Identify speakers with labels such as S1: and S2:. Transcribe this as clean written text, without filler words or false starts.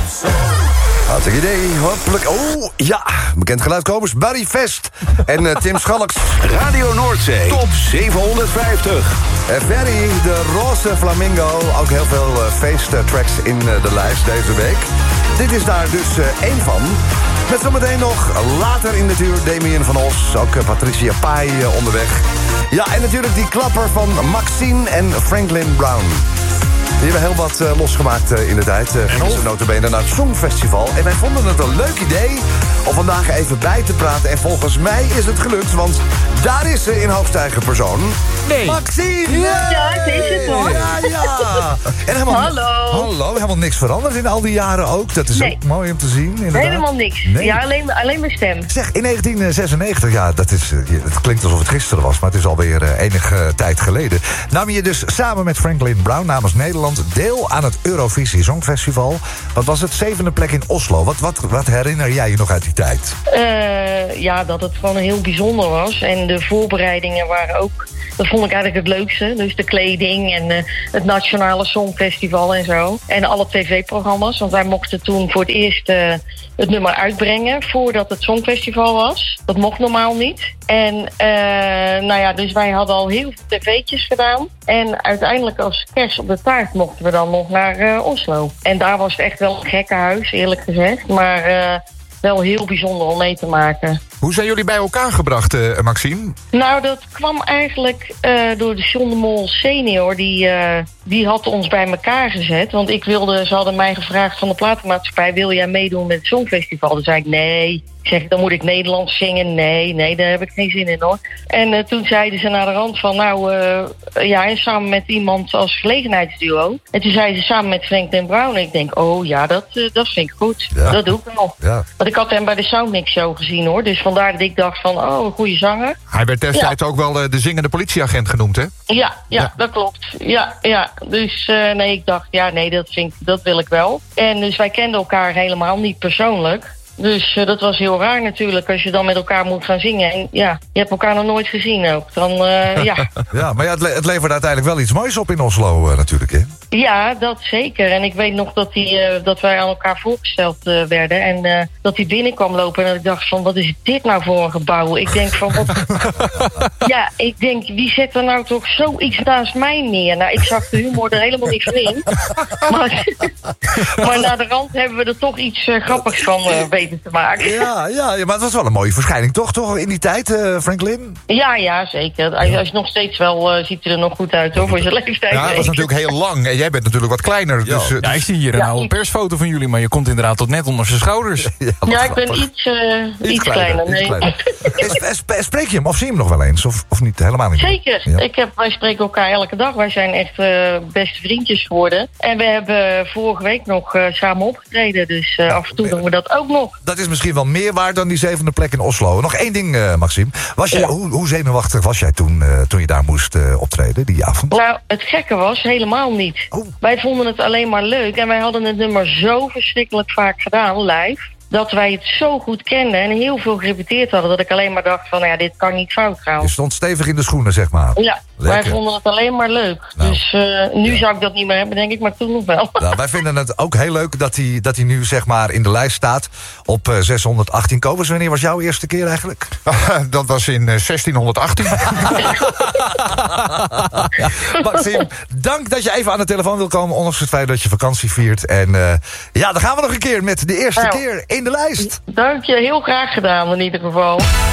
S1: Hartstikke idee. Hopelijk. Oh, ja. Bekend geluidkomers. Barry Vest en Tim Schalks.
S2: Radio Noordzee. Top 750.
S1: Ferry, de roze flamingo. Ook heel veel feesttracks in de lijst deze week. Dit is daar dus één van. Met zometeen nog later in de uur Damien van Os. Ook Patricia Pai onderweg. Ja, en natuurlijk die klapper van Maxine en Franklin Brown. Die hebben heel wat losgemaakt in de tijd. Gingen ze notabene naar het Songfestival. En wij vonden het een leuk idee om vandaag even bij te praten. En volgens mij is het gelukt, want daar is ze in hoogsteigen persoon.
S3: Nee.
S1: Maxine!
S4: Ja, het is het hoor.
S1: Ja. En hallo, helemaal niks veranderd in al die jaren ook. Dat is ook mooi om te zien, inderdaad.
S4: Helemaal niks.
S1: Nee.
S4: Ja, alleen mijn stem.
S1: Zeg, in 1996, ja, het klinkt alsof het gisteren was, maar het is alweer enige tijd geleden. Nam je dus samen met Franklin Brown namens Nederland deel aan het Eurovisie Songfestival. Wat was het? 7e plek in Oslo. Wat herinner jij je nog uit die tijd?
S4: Ja, dat het gewoon heel bijzonder was. En de voorbereidingen waren ook... Dat vond ik eigenlijk het leukste. Dus de kleding en het Nationale Songfestival en zo. En alle tv-programma's. Want wij mochten toen voor het eerst het nummer uitbrengen voordat het Songfestival was. Dat mocht normaal niet. En nou ja, dus wij hadden al heel veel tv'tjes gedaan. En uiteindelijk als kerst op de taart mochten we dan nog naar Oslo. En daar was het echt wel een gekkenhuis, eerlijk gezegd. Maar wel heel bijzonder om mee te maken.
S3: Hoe zijn jullie bij elkaar gebracht, Maxime?
S4: Nou, dat kwam eigenlijk door de John de Mol senior. Die had ons bij elkaar gezet. Want ze hadden mij gevraagd van de platenmaatschappij... wil jij meedoen met het Songfestival? Toen zei ik nee. Ik zeg, dan moet ik Nederlands zingen. Nee, daar heb ik geen zin in hoor. En toen zeiden ze naar de rand van... ja, en samen met iemand als gelegenheidsduo. En toen zeiden ze samen met Franklin Brown. En ik denk, oh ja, dat vind ik goed. Ja. Dat doe ik wel. Ja. Want ik had hem bij de Soundmix Show gezien hoor. Dus vandaar dat ik dacht van, een goede zanger.
S3: Hij werd destijds ook wel de zingende politieagent genoemd, hè?
S4: Ja, dat klopt. Ja. Dus nee, ik dacht, dat wil ik wel. En dus wij kenden elkaar helemaal niet persoonlijk. Dus dat was heel raar natuurlijk, als je dan met elkaar moet gaan zingen. En ja, je hebt elkaar nog nooit gezien ook. Dan, ja.
S1: Ja, maar ja, het levert uiteindelijk wel iets moois op in Oslo natuurlijk, hè?
S4: Ja, dat zeker. En ik weet nog dat wij aan elkaar voorgesteld werden. En dat hij binnenkwam lopen en dat ik dacht van, wat is dit nou voor een gebouw? Ik denk van, ja, wie zet er nou toch zoiets naast mij neer? Nou, ik zag de humor er helemaal niet van in. Maar naar de rand hebben we er toch iets grappigs van weten te maken.
S1: Ja, maar het was wel een mooie verschijning, toch in die tijd, Franklin?
S4: Ja, zeker. Hij is nog steeds wel, ziet er nog goed uit hoor, voor zijn leeftijd.
S3: Ja, het was natuurlijk heel lang. En jij bent natuurlijk wat kleiner. Dus,
S5: ja, ik zie hier een oude persfoto van jullie, maar je komt inderdaad tot net onder zijn schouders.
S4: Ja, ik ben iets kleiner. Nee.
S1: Spreek je hem of zie je hem nog wel eens? Of niet? Helemaal niet?
S4: Zeker. Ja. Wij spreken elkaar elke dag. Wij zijn echt beste vriendjes geworden. En we hebben vorige week nog samen opgetreden. Dus af en toe doen we dat ook nog.
S1: Dat is misschien wel meer waard dan die 7e plek in Oslo. Nog één ding, Maxime. Hoe zenuwachtig was jij toen je daar moest optreden, die avond?
S4: Nou, het gekke was helemaal niet.
S1: Oh.
S4: Wij vonden het alleen maar leuk. En wij hadden het nummer zo verschrikkelijk vaak gedaan, live... dat wij het zo goed kenden en heel veel gerepeteerd hadden... dat ik alleen maar dacht van, dit kan niet fout gaan.
S1: Je stond stevig in de schoenen, zeg maar.
S4: Ja, lekker. Wij vonden het alleen maar leuk. Nou, dus nu zou ik dat niet meer hebben, denk ik, maar toen nog wel.
S1: Nou, wij vinden het ook heel leuk dat hij nu zeg maar in de lijst staat op 618 kopers. Wanneer was jouw eerste keer eigenlijk?
S3: Dat was in 1618.
S1: Maxime, dank dat je even aan de telefoon wil komen... ondanks het feit dat je vakantie viert. En dan gaan we nog een keer met de eerste keer in de lijst.
S4: Dank je, heel graag gedaan in ieder geval.